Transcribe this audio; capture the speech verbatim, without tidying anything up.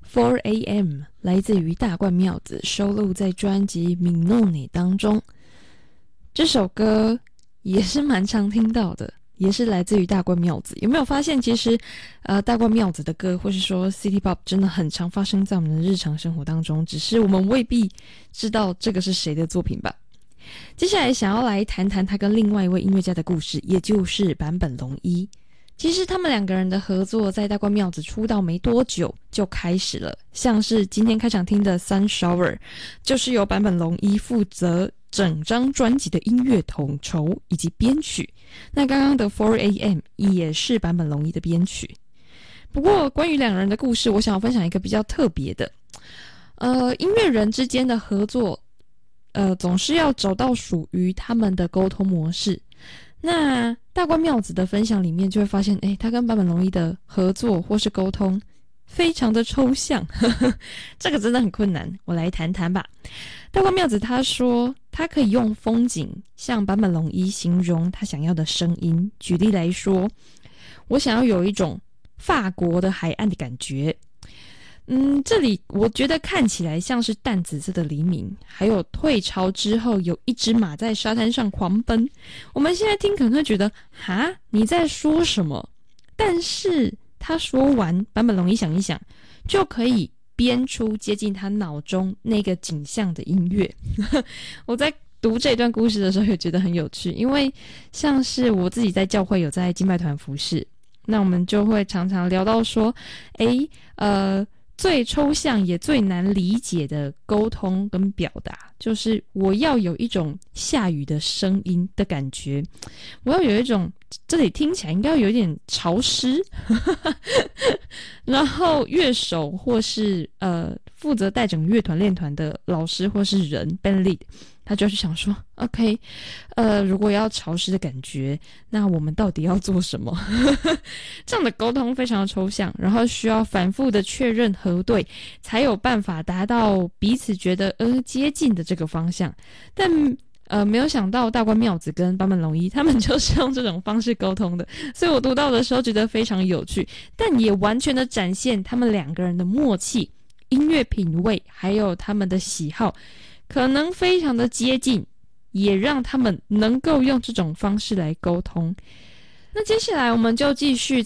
four A M 来自于大冠妙子，收录在专辑《Minone》当中。这首歌也是蛮常听到的，也是来自于大冠妙子。有没有发现其实呃，大冠妙子的歌或是说 City Pop 真的很常发生在我们的日常生活当中，只是我们未必知道这个是谁的作品吧。接下来想要来谈谈他跟另外一位音乐家的故事，也就是坂本龙一。其实他们两个人的合作在大冠妙子出道没多久就开始了，像是今天开场听的 Sun Shower 就是由坂本龙一负责整张专辑的音乐统筹以及编曲，那刚刚的 four A M 也是坂本龙一的编曲。不过关于两人的故事，我想要分享一个比较特别的，呃，音乐人之间的合作呃，总是要找到属于他们的沟通模式。那大冠妙子的分享里面就会发现，诶，他跟坂本龙一的合作或是沟通非常的抽象，呵呵，这个真的很困难。我来谈谈吧。大冠妙子他说，他可以用风景向坂本龙一形容他想要的声音。举例来说，我想要有一种法国的海岸的感觉。嗯，这里我觉得看起来像是淡紫色的黎明，还有退潮之后有一只马在沙滩上狂奔。我们现在听可能会觉得，哈，你在说什么？但是他说完，坂本龙一想一想，就可以编出接近他脑中那个景象的音乐。我在读这段故事的时候也觉得很有趣，因为像是我自己在教会有在敬拜团服侍，那我们就会常常聊到说，诶，呃。最抽象也最难理解的沟通跟表达，就是我要有一种下雨的声音的感觉，我要有一种这里听起来应该有点潮湿然后乐手或是呃负责带整个乐团练团的老师或是人 band lead， 他就是想说 OK 呃，如果要潮湿的感觉，那我们到底要做什么这样的沟通非常的抽象，然后需要反复的确认核对，才有办法达到彼此觉得呃接近的这个方向。但呃，没有想到大冠妙子跟坂本龙一他们就是用这种方式沟通的，所以我读到的时候觉得非常有趣，但也完全的展现他们两个人的默契、音乐品味还有他们的喜好可能非常的接近，也让他们能够用这种方式来沟通。那接下来我们就继续